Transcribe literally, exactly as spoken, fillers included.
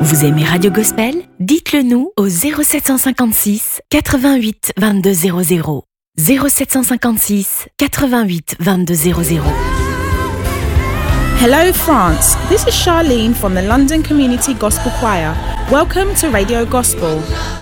Vous aimez Radio Gospel? Dites-le nous au zéro sept cent cinquante-six quatre-vingt-huit vingt-deux zéro zéro. zéro sept cent cinquante-six quatre-vingt-huit vingt-deux zéro zéro. Hello France, this is Charlene from the London Community Gospel Choir. Welcome to Radio Gospel.